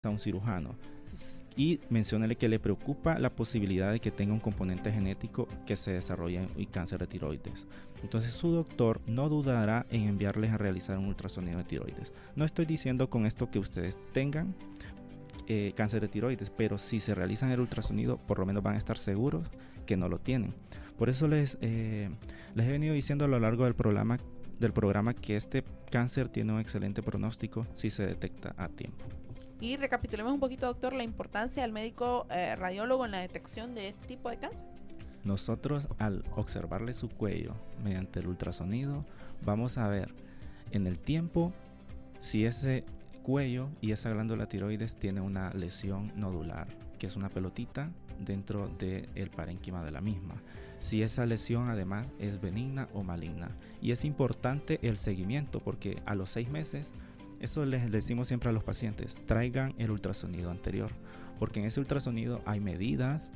a un cirujano y menciónele que le preocupa la posibilidad de que tenga un componente genético que se desarrolle en cáncer de tiroides. Entonces su doctor no dudará en enviarles a realizar un ultrasonido de tiroides. No estoy diciendo con esto que ustedes tengan cáncer de tiroides, pero si se realizan el ultrasonido, por lo menos van a estar seguros que no lo tienen. Por eso les he venido diciendo a lo largo del programa que este cáncer tiene un excelente pronóstico si se detecta a tiempo. Y recapitulemos un poquito, doctor, la importancia del médico radiólogo en la detección de este tipo de cáncer. Nosotros, al observarle su cuello mediante el ultrasonido, vamos a ver en el tiempo si ese cuello y esa glándula tiroides tiene una lesión nodular, que es una pelotita dentro del parénquima de la misma. Si esa lesión además es benigna o maligna. Y es importante el seguimiento, porque a los 6 meses, eso les decimos siempre a los pacientes, traigan el ultrasonido anterior, porque en ese ultrasonido hay medidas,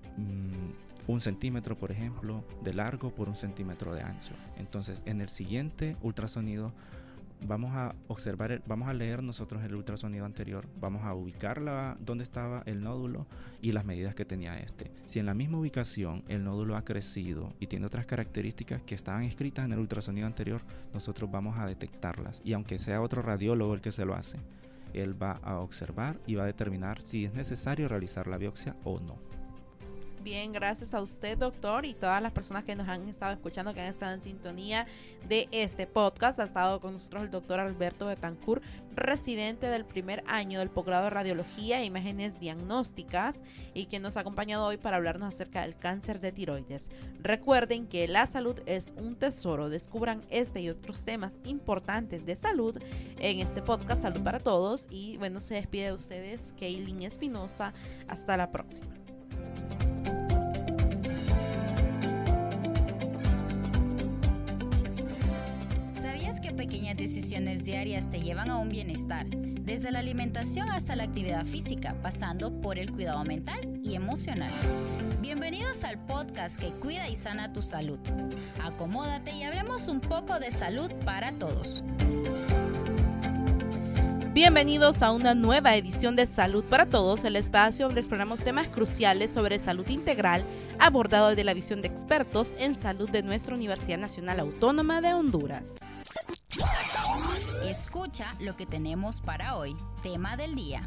1 centímetro por ejemplo de largo por 1 centímetro de ancho. Entonces en el siguiente ultrasonido vamos a observar, vamos a leer nosotros el ultrasonido anterior, vamos a ubicar dónde estaba el nódulo y las medidas que tenía este. Si en la misma ubicación el nódulo ha crecido y tiene otras características que estaban escritas en el ultrasonido anterior, nosotros vamos a detectarlas, y aunque sea otro radiólogo el que se lo hace, él va a observar y va a determinar si es necesario realizar la biopsia o no. Bien, gracias a usted, doctor, y todas las personas que nos han estado escuchando, que han estado en sintonía de este podcast. Ha estado con nosotros el doctor Alberto Betancourt, residente del primer año del posgrado de Radiología e Imágenes Diagnósticas, y quien nos ha acompañado hoy para hablarnos acerca del cáncer de tiroides. Recuerden que la salud es un tesoro. Descubran este y otros temas importantes de salud en este podcast Salud para Todos. Y bueno, se despide de ustedes Kaylin Espinosa. Hasta la próxima. Pequeñas decisiones diarias te llevan a un bienestar, desde la alimentación hasta la actividad física, pasando por el cuidado mental y emocional. Bienvenidos al podcast que cuida y sana tu salud. Acomódate y hablemos un poco de salud para todos. Bienvenidos a una nueva edición de Salud para Todos, el espacio donde exploramos temas cruciales sobre salud integral abordado desde la visión de expertos en salud de nuestra Universidad Nacional Autónoma de Honduras. Escucha lo que tenemos para hoy. Tema del día.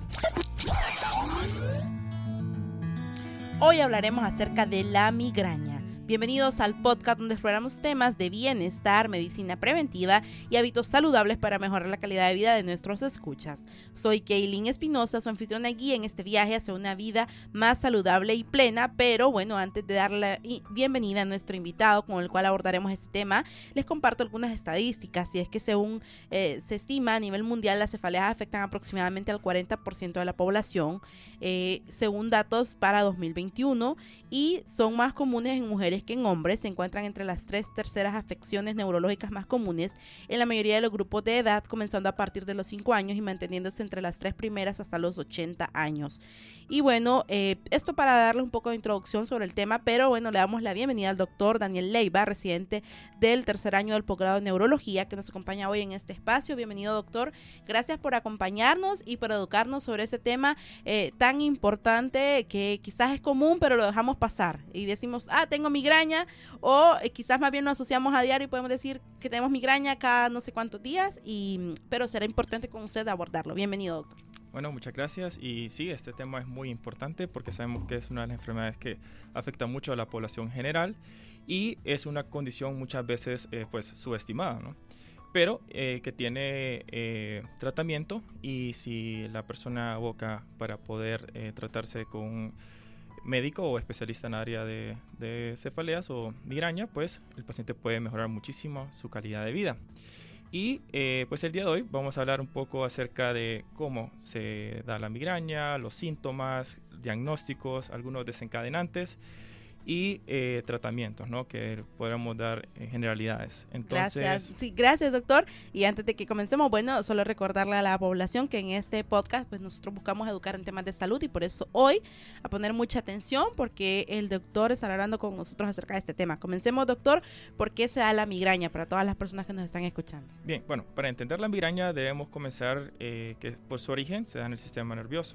Hoy hablaremos acerca de la migraña. Bienvenidos al podcast donde exploramos temas de bienestar, medicina preventiva y hábitos saludables para mejorar la calidad de vida de nuestros escuchas. Soy Kaylin Espinosa, su anfitriona guía en este viaje hacia una vida más saludable y plena, pero bueno, antes de dar la bienvenida a nuestro invitado con el cual abordaremos este tema, les comparto algunas estadísticas, y es que según se estima a nivel mundial, las cefaleas afectan aproximadamente al 40% de la población, según datos para 2021, y son más comunes en mujeres que en hombres. Se encuentran entre las 3/3 afecciones neurológicas más comunes en la mayoría de los grupos de edad, comenzando a partir de los 5 años y manteniéndose entre las 3 primeras hasta los 80 años. Y bueno, esto para darles un poco de introducción sobre el tema, pero bueno, le damos la bienvenida al doctor Daniel Leiva, residente del tercer año del posgrado de Neurología, que nos acompaña hoy en este espacio. Bienvenido, doctor. Gracias por acompañarnos y por educarnos sobre ese tema tan importante que quizás es común, pero lo dejamos pasar y decimos, tengo migraña, o quizás más bien nos asociamos a diario y podemos decir que tenemos migraña cada no sé cuántos días, pero será importante con usted abordarlo. Bienvenido, doctor. Bueno, muchas gracias. Y sí, este tema es muy importante porque sabemos que es una de las enfermedades que afecta mucho a la población general y es una condición muchas veces pues subestimada, ¿no? Pero que tiene tratamiento, y si la persona aboca para poder tratarse con un médico o especialista en área de cefaleas o migraña, pues el paciente puede mejorar muchísimo su calidad de vida. Y pues el día de hoy vamos a hablar un poco acerca de cómo se da la migraña, los síntomas, diagnósticos, algunos desencadenantes y tratamientos, ¿no? Que podamos dar generalidades. Entonces, gracias. Sí, gracias, doctor. Y antes de que comencemos, bueno, solo recordarle a la población que en este podcast, pues nosotros buscamos educar en temas de salud y por eso hoy a poner mucha atención porque el doctor estará hablando con nosotros acerca de este tema. Comencemos, doctor, ¿por qué se da la migraña para todas las personas que nos están escuchando? Bien, bueno, para entender la migraña debemos comenzar que por su origen se da en el sistema nervioso.